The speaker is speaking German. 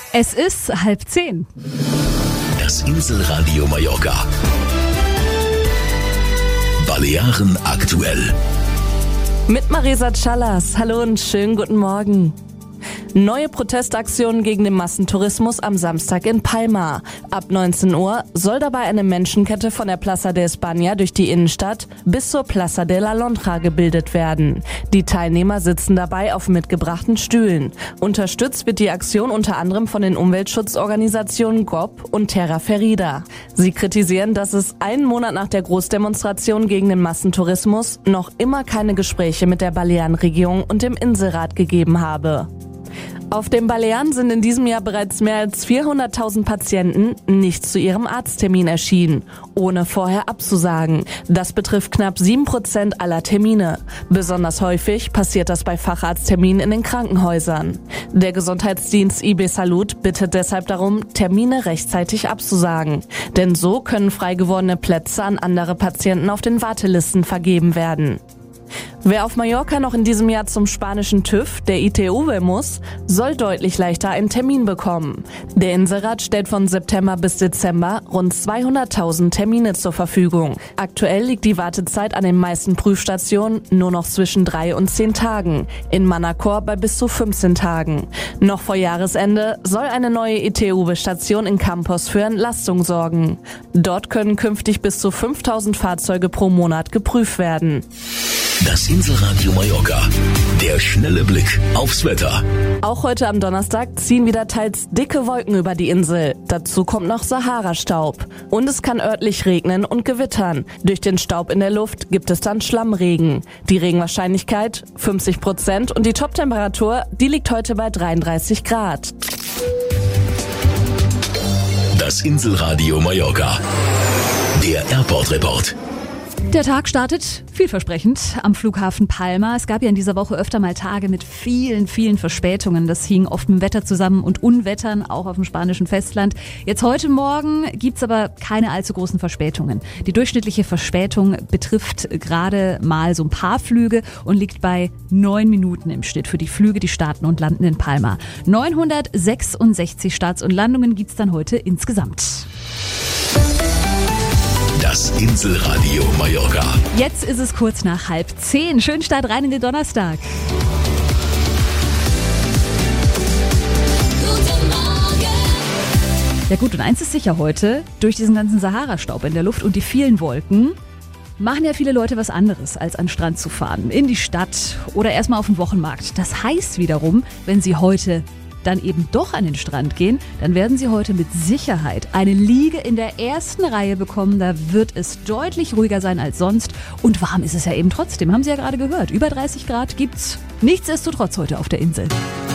Es ist 9:30. Das Inselradio Mallorca. Balearen aktuell. Mit Marisa Callas. Hallo und schönen guten Morgen. Neue Protestaktionen gegen den Massentourismus am Samstag in Palma. Ab 19 Uhr soll dabei eine Menschenkette von der Plaza de España durch die Innenstadt bis zur Plaza de la Londra gebildet werden. Die Teilnehmer sitzen dabei auf mitgebrachten Stühlen. Unterstützt wird die Aktion unter anderem von den Umweltschutzorganisationen GOP und Terra Ferida. Sie kritisieren, dass es einen Monat nach der Großdemonstration gegen den Massentourismus noch immer keine Gespräche mit der Balearenregierung und dem Inselrat gegeben habe. Auf den Balearen sind in diesem Jahr bereits mehr als 400.000 Patienten nicht zu ihrem Arzttermin erschienen, ohne vorher abzusagen. Das betrifft knapp 7% aller Termine. Besonders häufig passiert das bei Facharztterminen in den Krankenhäusern. Der Gesundheitsdienst IB Salut bittet deshalb darum, Termine rechtzeitig abzusagen. Denn so können frei gewordene Plätze an andere Patienten auf den Wartelisten vergeben werden. Wer auf Mallorca noch in diesem Jahr zum spanischen TÜV, der ITV, muss, soll deutlich leichter einen Termin bekommen. Der Inselrat stellt von September bis Dezember rund 200.000 Termine zur Verfügung. Aktuell liegt die Wartezeit an den meisten Prüfstationen nur noch zwischen 3 und 10 Tagen, in Manacor bei bis zu 15 Tagen. Noch vor Jahresende soll eine neue ITV-Station in Campos für Entlastung sorgen. Dort können künftig bis zu 5.000 Fahrzeuge pro Monat geprüft werden. Das Inselradio Mallorca. Der schnelle Blick aufs Wetter. Auch heute am Donnerstag ziehen wieder teils dicke Wolken über die Insel. Dazu kommt noch Sahara-Staub. Und es kann örtlich regnen und gewittern. Durch den Staub in der Luft gibt es dann Schlammregen. Die Regenwahrscheinlichkeit 50% und die Toptemperatur, die liegt heute bei 33 Grad. Das Inselradio Mallorca. Der Airport Report. Der Tag startet vielversprechend am Flughafen Palma. Es gab ja in dieser Woche öfter mal Tage mit vielen Verspätungen. Das hing oft mit dem Wetter zusammen und Unwettern, auch auf dem spanischen Festland. Jetzt heute Morgen gibt's aber keine allzu großen Verspätungen. Die durchschnittliche Verspätung betrifft gerade mal so ein paar Flüge und liegt bei 9 Minuten im Schnitt für die Flüge, die starten und landen in Palma. 966 Starts und Landungen gibt's dann heute insgesamt. Das Inselradio Mallorca. Jetzt ist es kurz nach 9:30. Schönen Start rein in den Donnerstag. Ja gut, und eins ist sicher heute, durch diesen ganzen Sahara-Staub in der Luft und die vielen Wolken machen ja viele Leute was anderes, als an den Strand zu fahren, in die Stadt oder erstmal auf den Wochenmarkt. Das heißt wiederum, wenn Sie heute dann eben doch an den Strand gehen, dann werden Sie heute mit Sicherheit eine Liege in der ersten Reihe bekommen. Da wird es deutlich ruhiger sein als sonst. Und warm ist es ja eben trotzdem, haben Sie ja gerade gehört. Über 30 Grad gibt's nichtsdestotrotz heute auf der Insel.